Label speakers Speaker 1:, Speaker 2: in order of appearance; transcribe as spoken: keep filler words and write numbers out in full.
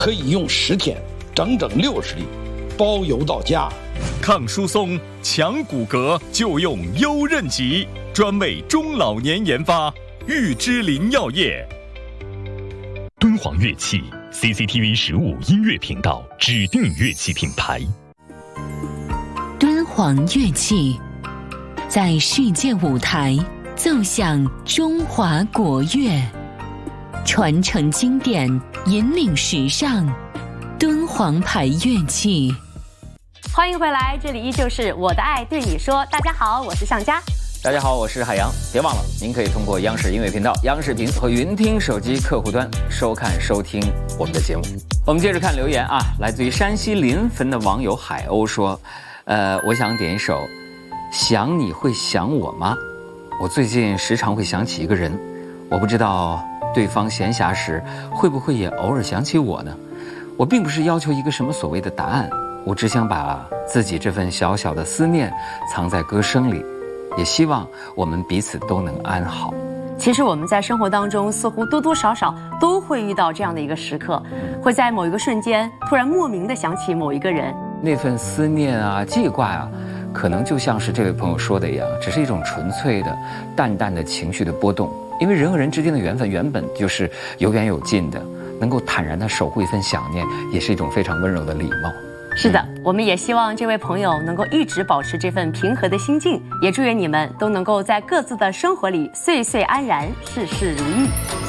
Speaker 1: 可以用十天，整整六十粒，包邮到家。
Speaker 2: 抗疏松、强骨骼就用优韧极，专为中老年研发，玉芝林药业。
Speaker 3: 敦煌乐器 C C T V 十五音乐频道指定乐器品牌。
Speaker 4: 敦煌乐器在世界舞台奏响中华国乐，传承经典，引领时尚。敦煌牌乐器。
Speaker 5: 欢迎回来，这里依旧是我的爱对你说。大家好，我是向佳。
Speaker 6: 大家好，我是海洋。别忘了，您可以通过央视音乐频道、央视频和云听手机客户端收看收听我们的节目。我们接着看留言啊，来自于山西临汾的网友海鸥说，呃，我想点一首《想你会想我吗》。我最近时常会想起一个人，我不知道对方闲暇时会不会也偶尔想起我呢？我并不是要求一个什么所谓的答案，我只想把自己这份小小的思念藏在歌声里，也希望我们彼此都能安好。
Speaker 5: 其实我们在生活当中似乎多多少少都会遇到这样的一个时刻，会在某一个瞬间突然莫名的想起某一个人，
Speaker 6: 那份思念啊、记挂啊，可能就像是这位朋友说的一样，只是一种纯粹的淡淡的情绪的波动。因为人和人之间的缘分原本就是有远有近的，能够坦然地守护一份想念，也是一种非常温柔的礼貌。
Speaker 5: 是的，我们也希望这位朋友能够一直保持这份平和的心境，也祝愿你们都能够在各自的生活里岁岁安然，事事如意。